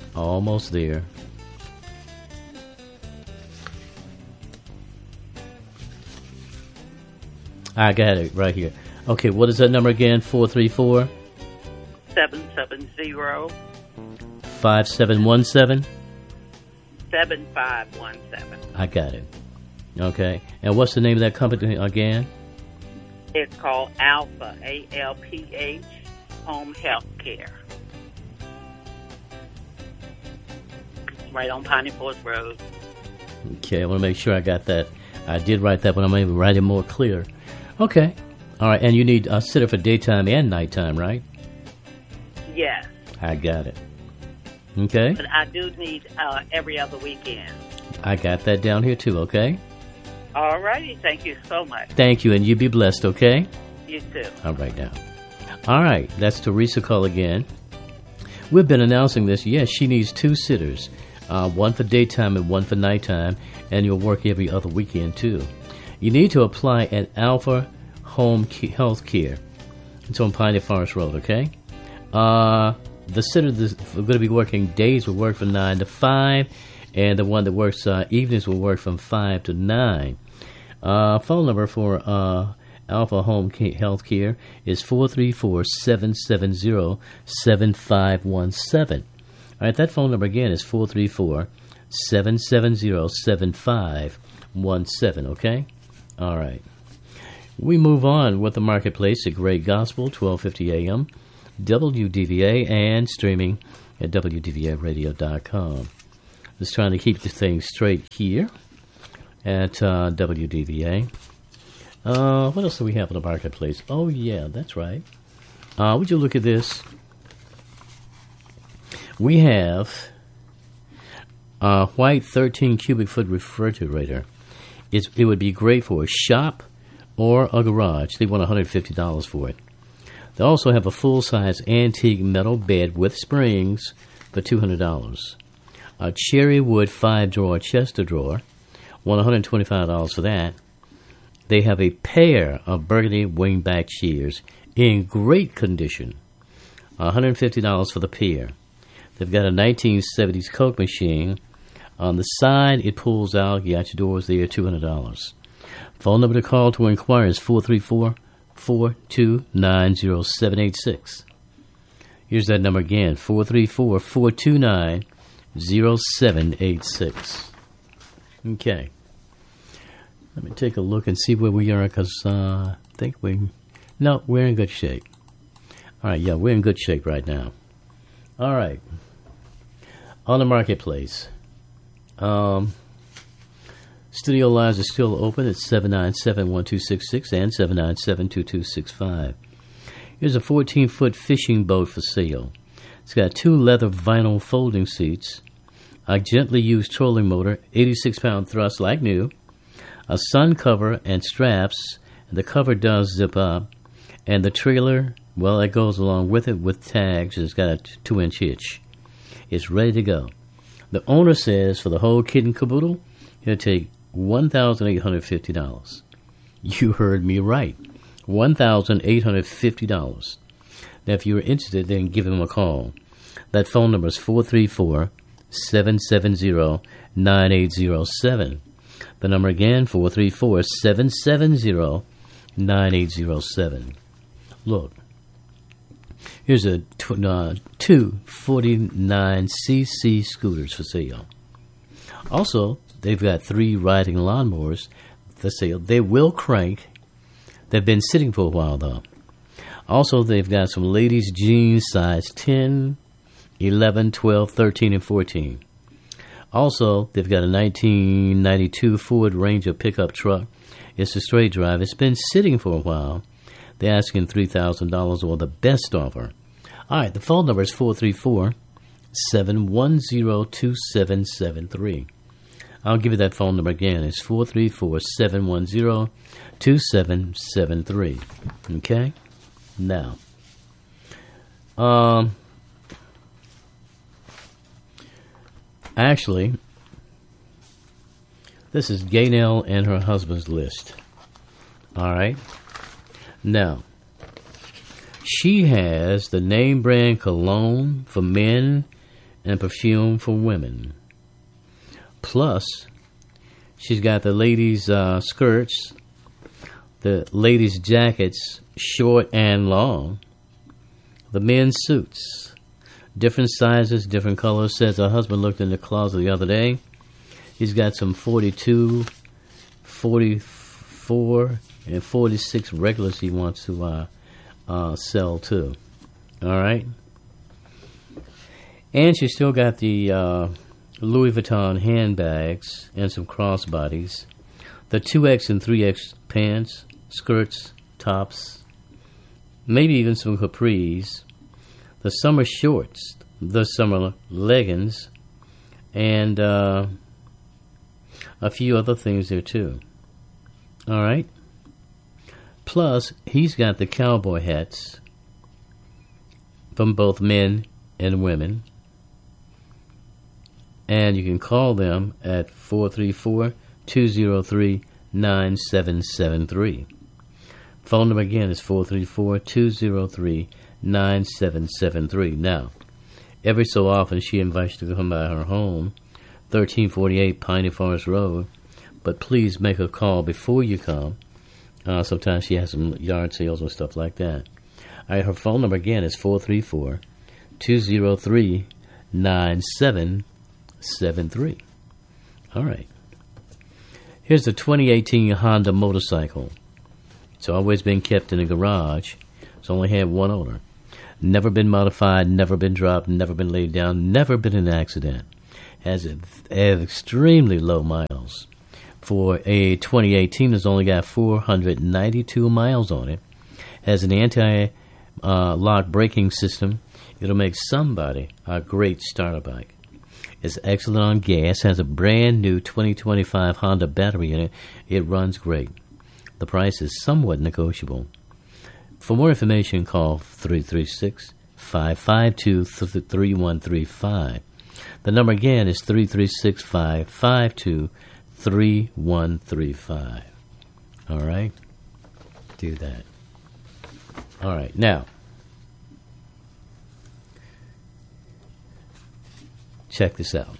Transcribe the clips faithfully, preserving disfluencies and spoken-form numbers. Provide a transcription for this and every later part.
Almost there. I got it right here. Okay, what is that number again? four three four? seven seven zero. five seven one seven? seven five one seven. I got it. Okay. And what's the name of that company again? It's called Alpha, A L P H, Home Health Care. Right on Piney Forest Road. Okay, I want to make sure I got that. I did write that, but I'm able to write it more clear. Okay. All right, and you need a sitter for daytime and nighttime, right? Yes. I got it. Okay. But I do need uh, every other weekend. I got that down here too, okay? All righty. Thank you so much. Thank you, and you be blessed, okay? You too. All right, now. All right, that's Teresa Call again. We've been announcing this. Yes, she needs two sitters, uh, one for daytime and one for nighttime, and you'll work every other weekend, too. You need to apply at Alpha Home Health Care. It's on Piney Forest Road, okay? Uh, the sitter that's going to be working days will work from nine to five, and the one that works uh, evenings will work from five to nine. Uh, phone number for uh, Alpha Home Health Care is four three four, seven seven zero, seven five one seven. All right, that phone number again is four three four, seven seven zero, seven five one seven, okay? All right. We move on with the marketplace at Great Gospel, twelve fifty A M, W D V A, and streaming at W D V A radio dot com. Just trying to keep the thing straight here at uh, W D V A. Uh, what else do we have in the marketplace? Oh, yeah, that's right. Uh, would you look at this? We have a white thirteen cubic foot refrigerator. It's, it would be great for a shop or a garage. They want one hundred fifty dollars for it. They also have a full-size antique metal bed with springs for two hundred dollars. A cherry wood five-drawer chest of drawer, one hundred twenty-five dollars for that. They have a pair of burgundy wingback chairs in great condition, one hundred fifty dollars for the pair. They've got a nineteen seventies Coke machine. On the side, it pulls out. You got your doors there, two hundred dollars. Phone number to call to inquire is four three four, four two nine, zero seven eight six. Here's that number again, four three four, four two nine, zero seven eight six. Okay. Let me take a look and see where we are, because uh, I think we... No, we're in good shape. All right, yeah, we're in good shape right now. All right. On the marketplace. Um, studio lines are still open at seven nine seven, one two six six and seven nine seven, two two six five. Here's a fourteen-foot fishing boat for sale. It's got two leather vinyl folding seats, a gently used trolling motor, eighty-six pound thrust like new, a sun cover and straps. The cover does zip up, and the trailer, well, it goes along with it with tags. It's got a two-inch hitch. It's ready to go. The owner says for the whole kit and caboodle, he'll take one thousand eight hundred fifty dollars. You heard me right. one thousand eight hundred fifty dollars. Now, if you're interested, then give him a call. That phone number is four three four, seven seven zero, nine eight zero seven. The number again, four three four, seven seven zero, nine eight zero seven. Look. Here's a tw- uh, two forty-nine c c scooters for sale. Also, they've got three riding lawnmowers for sale. They will crank. They've been sitting for a while, though. Also, they've got some ladies' jeans size ten, eleven, twelve, thirteen, and fourteen. Also, they've got a nineteen ninety-two Ford Ranger pickup truck. It's a straight drive. It's been sitting for a while. They're asking three thousand dollars or the best offer. All right, the phone number is four three four, seven one zero, two seven seven three. I'll give you that phone number again. It's four three four, seven one zero, two seven seven three. Okay? Now, um, actually, this is Gaynell and her husband's list. All right? Now, she has the name brand cologne for men and perfume for women. Plus, she's got the ladies' uh, skirts, the ladies' jackets, short and long, the men's suits, different sizes, different colors. Says her husband looked in the closet the other day. He's got some forty-two, forty-four, and forty-six regulars he wants to uh, uh, sell too. All right. And she's still got the uh, Louis Vuitton handbags and some crossbodies, the two X and three X pants, skirts, tops, maybe even some capris, the summer shorts, the summer leggings, and uh, a few other things there too. All right. Plus, he's got the cowboy hats from both men and women. And you can call them at four three four, two zero three, nine seven seven three. Phone number again is four three four, two zero three, nine seven seven three. Now, every so often she invites you to come by her home, thirteen forty-eight Piney Forest Road. But please make a call before you come. Uh, sometimes she has some yard sales and stuff like that. All right, her phone number again is four three four, two zero three, nine seven seven three. All right. Here's the twenty eighteen Honda motorcycle. It's always been kept in a garage. It's only had one owner. Never been modified, never been dropped, never been laid down, never been in an accident. Has a, has extremely low miles. For a twenty eighteen, it's only got four hundred ninety-two miles on it. Has an anti-lock uh, braking system. It'll make somebody a great starter bike. It's excellent on gas. Has a brand new twenty twenty-five Honda battery in it. It runs great. The price is somewhat negotiable. For more information, call three three six, five five two, three one three five. The number again is three three six, five five two, three one three five. All right? Do that. All right. Now, check this out.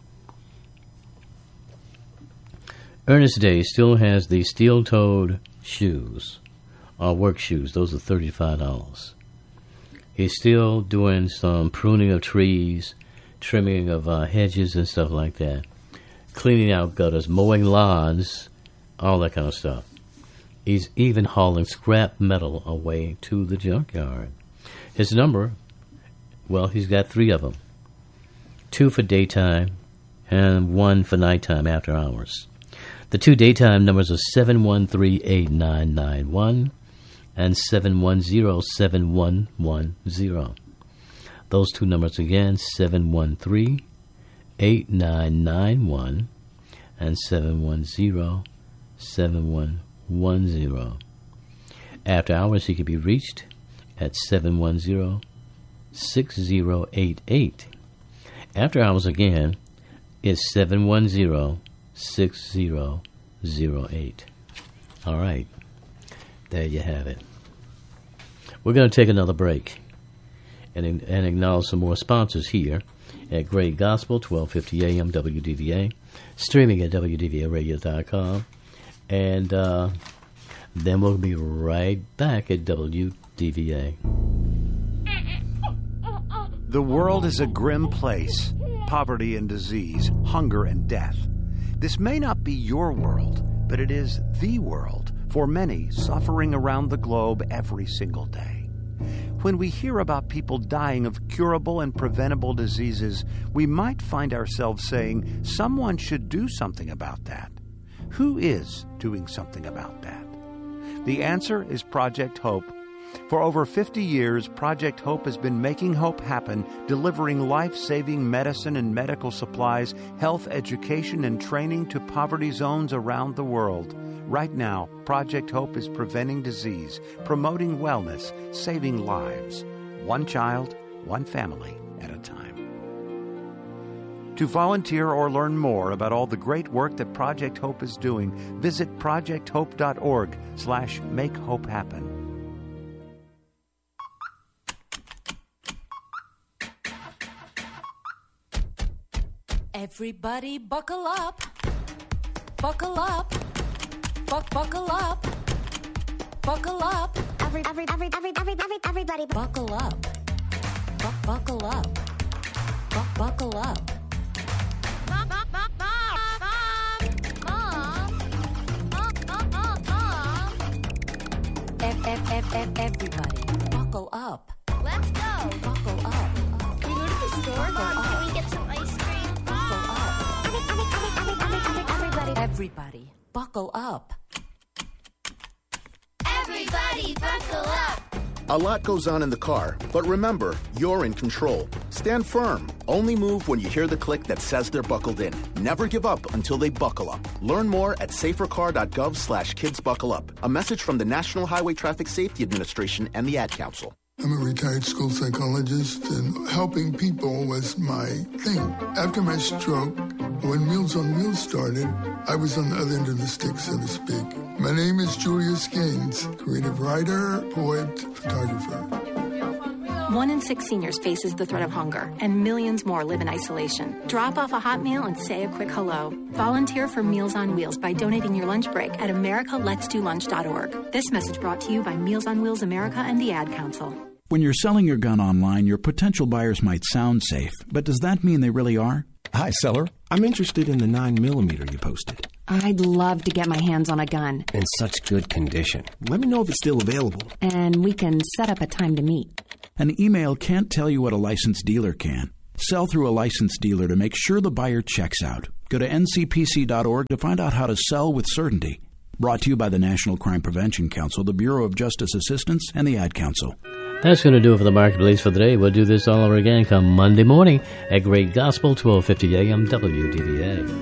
Ernest Day still has the steel-toed shoes, or work shoes. Those are thirty-five dollars. He's still doing some pruning of trees, trimming of uh, hedges and stuff like that, cleaning out gutters, mowing lawns, all that kind of stuff. He's even hauling scrap metal away to the junkyard. His number, well, he's got three of them. Two for daytime and one for nighttime after hours. The two daytime numbers are seven one three, eight nine nine one and seven one zero, seven one one zero. Those two numbers again, seven one three, eight nine nine one and seven one zero, seven one one zero. After hours, he can be reached at seven one zero, six zero eight eight. After hours again is seven one zero, six zero zero eight. All right. There you have it. We're going to take another break and, and acknowledge some more sponsors here at Great Gospel, twelve fifty A M W D V A, streaming at W D V A radio dot com. And uh, then we'll be right back at W D V A. The world is a grim place. Poverty and disease, hunger and death. This may not be your world, but it is the world for many suffering around the globe every single day. When we hear about people dying of curable and preventable diseases, we might find ourselves saying, someone should do something about that. Who is doing something about that? The answer is Project Hope. For over fifty years, Project Hope has been making hope happen, delivering life-saving medicine and medical supplies, health education and training to poverty zones around the world. Right now, Project Hope is preventing disease, promoting wellness, saving lives, one child, one family at a time. To volunteer or learn more about all the great work that Project Hope is doing, visit project hope dot org slash make hope happen. Everybody buckle up. Buckle up. Buck buckle up. Buckle up. Every every every every every every everybody buckle up. Buck buckle up. Buck buckle up. Mom, mom, mom, mom, mom, mom, mom, mom. Ev- ev- ev- ev- everybody buckle up. Let's go. Buckle up. Can we go to the store, Mom? Can we get some ice cream? Buckle up. Every, every, every, every, every, every, everybody. Everybody buckle up. Everybody buckle up. A lot goes on in the car, but remember, you're in control. Stand firm. Only move when you hear the click that says they're buckled in. Never give up until they buckle up. Learn more at safercar.gov slash kids buckle up. A message from the National Highway Traffic Safety Administration and the Ad Council. I'm a retired school psychologist, and helping people was my thing. After my stroke, when Meals on Wheels started, I was on the other end of the stick, so to speak. My name is Julius Gaines, creative writer, poet, photographer. One in six seniors faces the threat of hunger, and millions more live in isolation. Drop off a hot meal and say a quick hello. Volunteer for Meals on Wheels by donating your lunch break at america lets do lunch dot org. This message brought to you by Meals on Wheels America and the Ad Council. When you're selling your gun online, your potential buyers might sound safe, but does that mean they really are? Hi, seller. I'm interested in the nine millimeter you posted. I'd love to get my hands on a gun. In such good condition. Let me know if it's still available. And we can set up a time to meet. An email can't tell you what a licensed dealer can. Sell through a licensed dealer to make sure the buyer checks out. Go to N C P C dot org to find out how to sell with certainty. Brought to you by the National Crime Prevention Council, the Bureau of Justice Assistance, and the Ad Council. That's going to do it for the Marketplace for the day. We'll do this all over again come Monday morning at Great Gospel, twelve fifty a.m. W D B A.